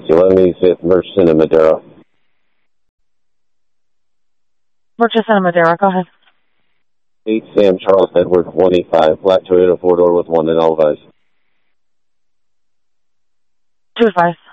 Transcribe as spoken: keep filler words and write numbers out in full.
you want me to say Murchison and Madera? Murchison and Madera, go ahead. eight Sam Charles Edward one eight five, black Toyota four-door with one and all advice. Two advice.